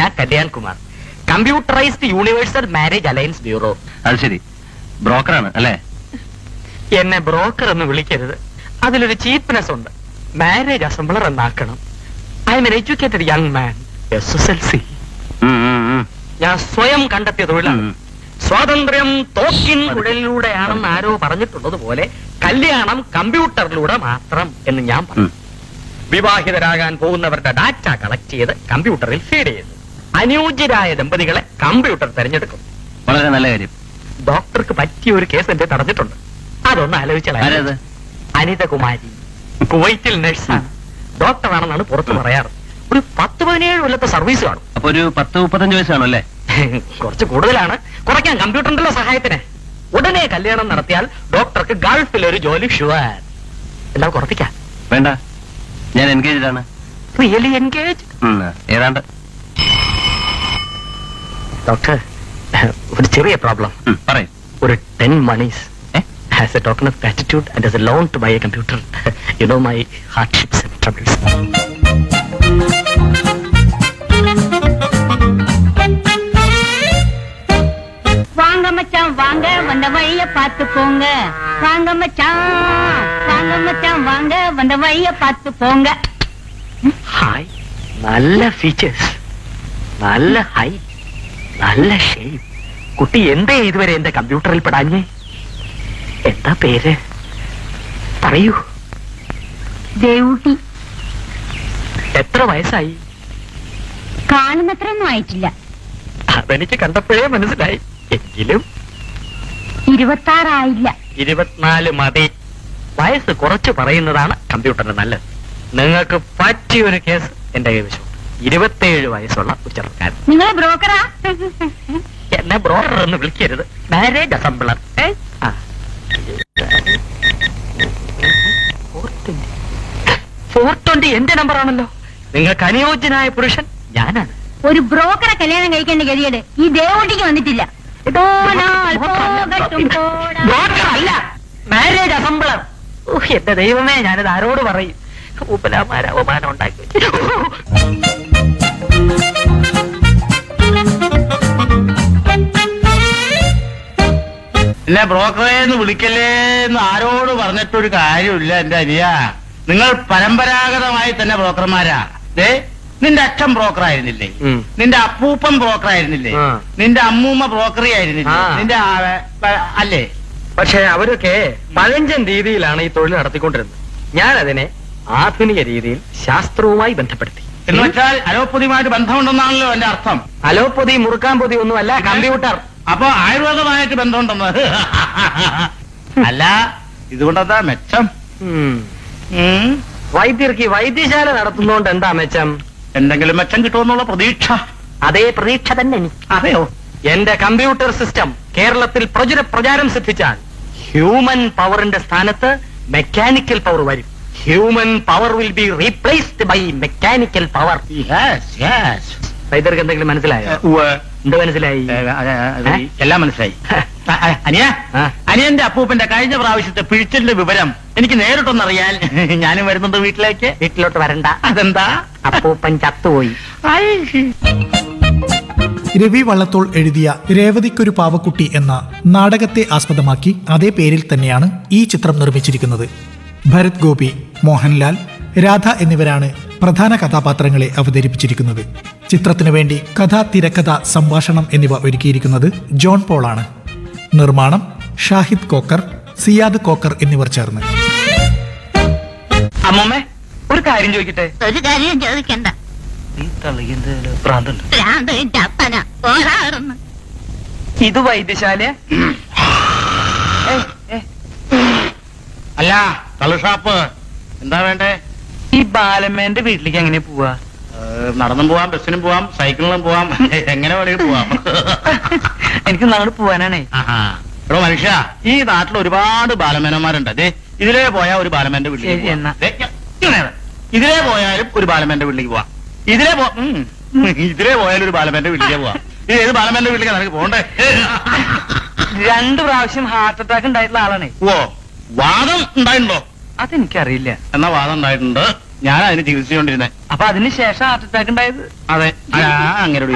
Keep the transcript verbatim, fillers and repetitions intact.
ഞാൻ Kalyan Kumar, computerised universal marriage alliance bureau. അത് ശരി, ബ്രോക്കറാണ് അല്ലേ? എന്നെ ബ്രോക്കർ എന്ന് വിളിക്കരുത്, അതിലൊരു ചീപ്നെസ് ഉണ്ട്. Marriage assembler എന്നാക്കണം. I M N educated young man, S S L C. ഞാൻ സ്വയം കണ്ടെത്തിയ തൊഴിലാണ്. സ്വാതന്ത്ര്യം തോക്കിൻ കുഴലിലൂടെയാണെന്ന് ആരോ പറഞ്ഞിട്ടുള്ളത് പോലെ കല്യാണം കമ്പ്യൂട്ടറിലൂടെ മാത്രം എന്ന് ഞാൻ പറഞ്ഞു. വിവാഹിതരാകാൻ പോകുന്നവരുടെ ഡാറ്റ കളക്ട് ചെയ്ത് കമ്പ്യൂട്ടറിൽ ഫീഡ് ചെയ്തു അനുയോജ്യരായ ദമ്പതികളെ കമ്പ്യൂട്ടർ തെരഞ്ഞെടുക്കും. വളരെ നല്ല കാര്യം. ഡോക്ടർക്ക് പറ്റിയ ഒരു കേസ് എന്റെ തടഞ്ഞിട്ടുണ്ട്, അതൊന്ന് ആലോചിച്ചാൽ. അനിതകുമാരി കുവൈറ്റിൽ നഴ്സാണ്, ഡോക്ടറാണെന്നാണ് പുറത്ത് പറയാറ്. ഒരു പത്ത് പതിനേഴ് കൊല്ലത്തെ സർവീസ് കാണും. അപ്പൊ ഒരു പത്ത് മുപ്പത്തഞ്ച് വയസ്സാണോ അല്ലേ? കുറച്ച് കൂടുതലാണ്. കുറയ്ക്കാൻ കമ്പ്യൂട്ടറിന്റെ സഹായത്തിന്. ഉടനെ കല്യാണം നടത്തിയാൽ ഡോക്ടർക്ക് ഗൾഫിൽ ഒരു ജോലി ഷുവർ. എല്ലാം കുറപ്പിക്കാം. വേണ്ട, ഞാൻ എൻഗേജ്ഡ് ആണ്. Really engage? ഏതാണ്ട്. ഡോക്ടർ, ഒരു ചെറിയ പ്രോബ്ലം. പറയും. ഒരു ten monies as A token of gratitude and as A loan to by A computer. You know my hardships and troubles. வாங்க மச்சான் வாங்க, வந்த வழிய பார்த்து போங்க. வாங்க மச்சான் வாங்க மச்சான் வாங்க, வந்த வழிய பார்த்து போங்க. ഹായ്, നല്ല ഫീച്ചേഴ്സ്, നല്ല ഹൈറ്റ്, നല്ല ഷേപ്പ്. കുട്ടി എന്തേ ഇതുവരെ എന്റെ കമ്പ്യൂട്ടറിൽ പെടാഞ്ഞേ? എന്താ പേര് പറയൂ. ദേവൂട്ടി. എത്ര വയസ്സായി? കാണുന്നത്രയൊന്നും ആയിട്ടില്ല. അതെനിക്ക് കണ്ടപ്പോഴേ മനസ്സിലായി. എങ്കിലും ഇരുപത്താറായില്ല. ഇരുപത്തിനാല് മതി. വയസ്സ് കുറച്ച് പറയുന്നതാണ് കമ്പ്യൂട്ടറിന് നല്ലത്. നിങ്ങൾക്ക് പറ്റിയൊരു കേസ് എന്റെ കൈവശം. ഇരുപത്തേഴ് വയസ്സുള്ള ഒരു ചെറുക്കാരൻ. നിങ്ങളെ ബ്രോക്കറാ? എന്നെ ബ്രോക്കർ എന്ന് വിളിക്കരുത്, മാരേജ് അസംബ്ലർ. ഫോർ ട്വന്റി എന്റെ നമ്പർ ആണല്ലോ. നിങ്ങൾക്ക് അനുയോജ്യനായ പുരുഷൻ ഞാനാണ്. ഒരു ബ്രോക്കറെ കല്യാണം കഴിക്കേണ്ട ഗതികേട് ഈ ദേവൂട്ടിക്ക് വന്നിട്ടില്ല. ബ്രോക്കർ അല്ല, മാരേജ് അസംബ്ലർ. എന്റെ ദൈവമേ, ഞാനിത് ആരോട് പറയും? ഉപലാമാര അവമാനം ഉണ്ടാക്കി. എന്നെ ബ്രോക്കറെ എന്ന് വിളിക്കല്ലേ എന്ന് ആരോട് പറഞ്ഞിട്ടൊരു കാര്യമില്ല എന്റെ അനിയ. നിങ്ങൾ പരമ്പരാഗതമായി തന്നെ ബ്രോക്കർമാരാ. ദേ, നിന്റെ അച്ഛൻ ബ്രോക്കർ ആയിരുന്നില്ലേ? നിന്റെ അപ്പൂപ്പൻ ബ്രോക്കർ ആയിരുന്നില്ലേ? നിന്റെ അമ്മൂമ്മ ബ്രോക്കറി ആയിരുന്നില്ലേ? നിന്റെ അല്ലേ? പക്ഷെ അവരൊക്കെ പഴഞ്ചൻ രീതിയിലാണ് ഈ തൊഴിൽ നടത്തിക്കൊണ്ടിരുന്നത്. ഞാൻ അതിനെ ആധുനിക രീതിയിൽ ശാസ്ത്രവുമായി ബന്ധപ്പെടുത്തി. എന്ന് വെച്ചാൽ അലോപ്പതിയുമായിട്ട് ബന്ധമുണ്ടെന്നാണല്ലോ എന്റെ അർത്ഥം. അലോപ്പതി മുറുക്കാൻ പൊതി ഒന്നുമല്ല, കമ്പ്യൂട്ടർ. അപ്പൊ ആയുർവേദമായിട്ട് ബന്ധമുണ്ടെന്ന്? അല്ല, ഇതുകൊണ്ടെന്താ മെച്ചം? വൈദ്യർക്ക് വൈദ്യശാല നടത്തുന്നോണ്ട് എന്താ മെച്ചം? എന്തെങ്കിലും മെച്ചം കിട്ടുമെന്നുള്ള പ്രതീക്ഷ. അതേ പ്രതീക്ഷ തന്നെ എനിക്ക്. അതെയോ? എന്റെ കമ്പ്യൂട്ടർ സിസ്റ്റം കേരളത്തിൽ പ്രചുര പ്രചാരം സിദ്ധിച്ചാൽ ഹ്യൂമൻ പവറിന്റെ സ്ഥാനത്ത് മെക്കാനിക്കൽ പവർ വരും. Human power will be replaced by mechanical power. വൈദ്യർക്ക് എന്തെങ്കിലും മനസ്സിലായോ? എന്ത് മനസ്സിലായി? എല്ലാം മനസ്സിലായി. അനിയ, അനിയന്റെ അപ്പൂപ്പന്റെ കഴിഞ്ഞ പ്രാവശ്യത്തെ പിഴിച്ചലിന്റെ വിവരം എനിക്ക് നേരിട്ടൊന്നറിയാൻ ഞാനും വരുന്നുണ്ട് വീട്ടിലേക്ക്. വീട്ടിലോട്ട് വരണ്ട. അതെന്താ? അപ്പൂപ്പൻ ചത്തുപോയി. രവി വള്ളത്തോൾ എഴുതിയ രേവതിക്കൊരു പാവക്കുട്ടി എന്ന നാടകത്തെ ആസ്പദമാക്കി അതേ പേരിൽ തന്നെയാണ് ഈ ചിത്രം നിർമ്മിച്ചിരിക്കുന്നത്. ഭരത് ഗോപി, മോഹൻലാൽ, രാധ എന്നിവരാണ് പ്രധാന കഥാപാത്രങ്ങളെ അവതരിപ്പിച്ചിരിക്കുന്നത്. ചിത്രത്തിനു വേണ്ടി കഥ, തിരക്കഥ, സംഭാഷണം എന്നിവ ഒരുക്കിയിരിക്കുന്നത് ജോൺ പോളാണ്. നിർമ്മാണം ഷാഹിദ് കോക്കർ, സിയാദ് കോക്കർ എന്നിവർ ചേർന്ന്. അമ്മമ്മേ, ഒരു കാര്യം ചോദിക്കട്ടെ? ഒരു കാര്യം ചോദിക്കണ്ട. ഇത് വൈദ്യശാല അല്ല, കള്ളുഷാപ്പ്. എന്താ വേണ്ടേ? ഈ ബാലമ്മേന്റെ വീട്ടിലേക്ക് എങ്ങനെ പോവാ? നടന്നും പോവാം, ബസ്സിനും പോവാം, സൈക്കിളിനും പോവാം, എങ്ങനെ വേണമെങ്കിൽ പോവാം. എനിക്ക് നാളെ പോവാനാണേ. എടോ മനുഷ്യ, ഈ നാട്ടിൽ ഒരുപാട് ബാലമേനന്മാരുണ്ട്. അതെ, ഇതിലേ പോയാൽ ഒരു ബാലമേന്റെ വീട്ടിലേക്ക് ഇതിലേ പോയാലും ഒരു ബാലമേന്റെ വീട്ടിലേക്ക് പോവാം. ഇതിലേ പോ ഇതിലേ പോയാലും ഒരു ബാലമേന്റെ വീട്ടിലേക്ക് പോവാം. ഇത് ഏത് ബാലമേന്റെ വീട്ടിലേക്ക് നിനക്ക് പോകണ്ടേ? രണ്ടു പ്രാവശ്യം ഹാർട്ട് അറ്റാക്ക് ഉണ്ടായിട്ടുള്ള ആളാണേ. ഓ, വാദം ഉണ്ടായിട്ടുണ്ടോ? അതെനിക്കറിയില്ല. എന്നാ വാദം ഉണ്ടായിട്ടുണ്ട്. ഞാൻ അതിന് ചികിത്സിച്ചുകൊണ്ടിരുന്നേ. അപ്പൊ അതിന് ശേഷം ഹാർട്ട് അറ്റാക്ക് ഉണ്ടായത്? അതെ, അങ്ങനെ